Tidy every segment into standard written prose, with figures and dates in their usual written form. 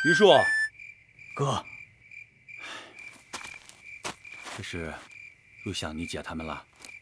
榆树， 哥， 这是又想你姐他们了？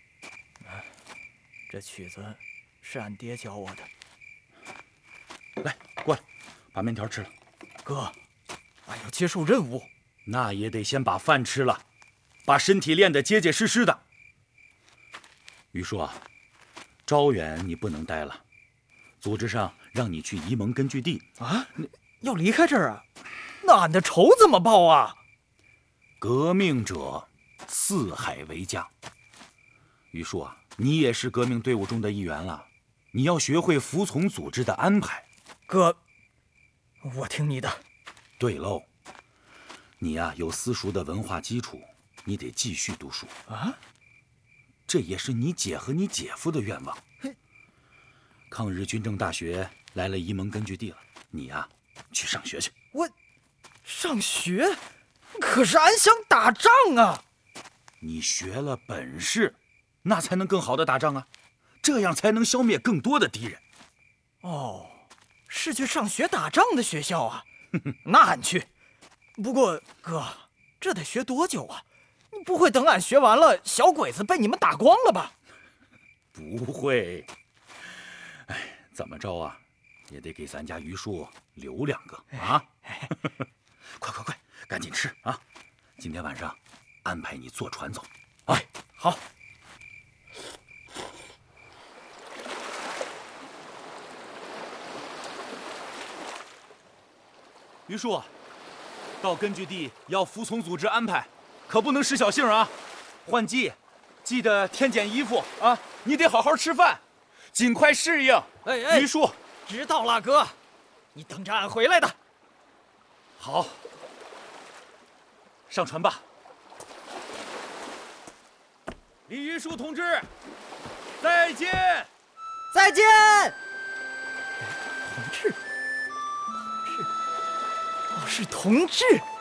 这曲子是俺爹教我的。 来，过来，把面条吃了。 哥，俺要接受任务。 那也得先把饭吃了，把身体练得结结实实的。榆树啊，招远你不能待了，组织上让你去沂蒙根据地啊！要离开这儿啊？那俺的仇怎么报啊？ 革命者四海为家。榆树啊，你也是革命队伍中的一员了，你要学会服从组织的安排。 哥，我听你的。 对喽，你呀，有私塾的文化基础，你得继续读书啊。 这也是你姐和你姐夫的愿望。抗日军政大学来了沂蒙根据地了，你呀，去上学去。 我上学？可是俺想打仗啊！ 你学了本事，那才能更好的打仗啊，这样才能消灭更多的敌人。 哦，是去上学打仗的学校啊？那俺去。不过哥，这得学多久啊？你不会等俺学完了，小鬼子被你们打光了吧？ 不会。哎，怎么着啊，也得给咱家榆树留2个啊！快，赶紧吃啊！今天晚上安排你坐船走。 哎，好。 榆树，到根据地要服从组织安排，可不能使小性啊！换季，记得添减衣服啊！你得好好吃饭，尽快适应。 哎， 榆树， 知道了，哥，你等着俺回来的。 好，上船吧。李榆树同志，再见！ 再见！同志，是同志。